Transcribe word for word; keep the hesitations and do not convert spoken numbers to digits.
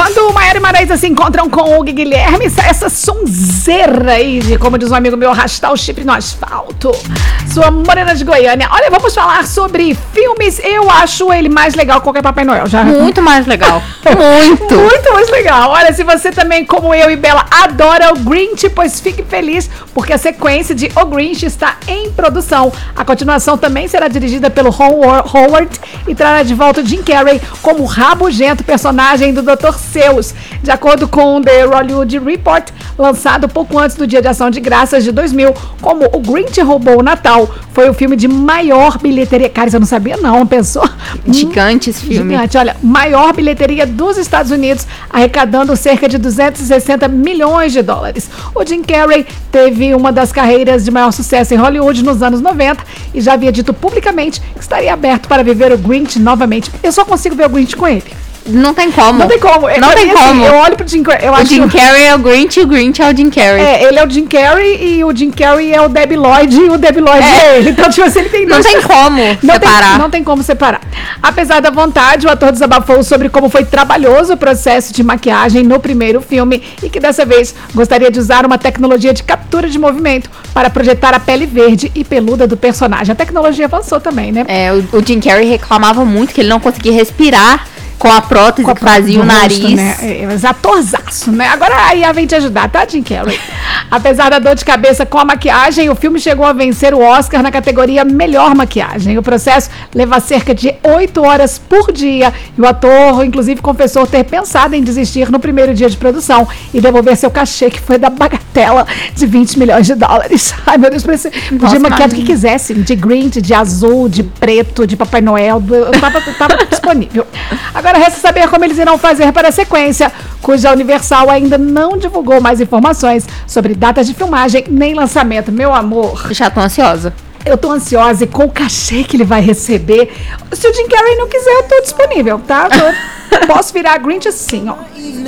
Quando Maiara e Maraísa se encontram com o Guilherme, sai essa sonzeira aí de, como diz um amigo meu, arrastar o chip no asfalto. Sua morena de Goiânia. Olha, vamos falar sobre filmes. Eu acho ele mais legal que qualquer Papai Noel. Já... Muito mais legal. Muito. Muito mais legal. Olha, se você também, como eu e Bela, adora o Grinch, pois fique feliz, porque a sequência de O Grinch está em produção. A continuação também será dirigida pelo Ron Howard e trará de volta Jim Carrey como rabugento personagem do doutor Seuss. De acordo com The Hollywood Report, lançado pouco antes do Dia de Ação de Graças de dois mil, como O Grinch Roubou o Natal, foi o filme de maior bilheteria. Cara, isso eu não sabia não, pensou? Gigante esse filme. Gigante, olha, maior bilheteria dos Estados Unidos, arrecadando cerca de duzentos e sessenta milhões de dólares. O Jim Carrey teve uma das carreiras de maior sucesso em Hollywood nos anos noventa e já havia dito publicamente que estaria aberto para viver o Grinch novamente. Eu só consigo ver o Grinch com ele. Não tem como. Não tem como. Não eu, tem assim, como. Eu olho pro Jim Carrey. Eu o acho Jim Carrey é o Grinch e o Grinch é o Jim Carrey. É, ele é o Jim Carrey e o Jim Carrey é o Debi Lloyd e o Debi Lloyd é, é ele. Então, tipo assim, ele tem Não dois... tem como não separar. Tem, não tem como separar. Apesar da vontade, o ator desabafou sobre como foi trabalhoso o processo de maquiagem no primeiro filme e que dessa vez gostaria de usar uma tecnologia de captura de movimento para projetar a pele verde e peluda do personagem. A tecnologia avançou também, né? É, o, o Jim Carrey reclamava muito que ele não conseguia respirar com a prótese com a que fazia o nariz. Rosto, né? É, mas atorzaço, né? Agora a I A vem te ajudar, tá, Jim Carrey? Apesar da dor de cabeça com a maquiagem, o filme chegou a vencer o Oscar na categoria Melhor Maquiagem. O processo leva cerca de oito horas por dia e o ator, inclusive, confessou ter pensado em desistir no primeiro dia de produção e devolver seu cachê, que foi da bagatela de vinte milhões de dólares. Ai, meu Deus, parecia, podia maquiar do que quisesse, de green, de azul, de preto, de Papai Noel, eu tava, tava disponível. Agora resta saber como eles irão fazer para a sequência, cuja Universal ainda não divulgou mais informações sobre datas de filmagem nem lançamento. Meu amor, Já tô ansiosa. eu tô ansiosa e com o cachê que ele vai receber. Se o Jim Carrey não quiser, eu tô disponível, tá? Eu posso virar Grinch assim, ó.